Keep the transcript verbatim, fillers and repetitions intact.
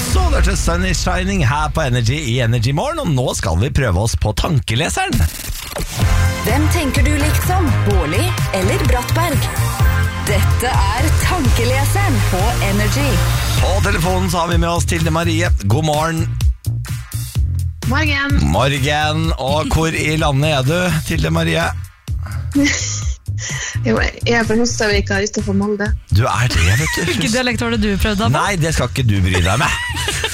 også. Det er til Sun is Shining her på Energy i Energy Morgen, og nå skal vi prøve oss på tankeleseren. Hvem tenker du liksom? Bårli eller Brattberg? Dette er tankeleseren på Energy. På telefonen så har vi med oss Tilde Marie. God morgen. Morgen. Morgen. Og hvor i landet er du, Tilde Marie? Jo, jeg er fra Hustadvika utenfor Molde. Du er det, vet du. Hvilken dialekt var det du prøvde da? Nei, det skal ikke du bry deg med.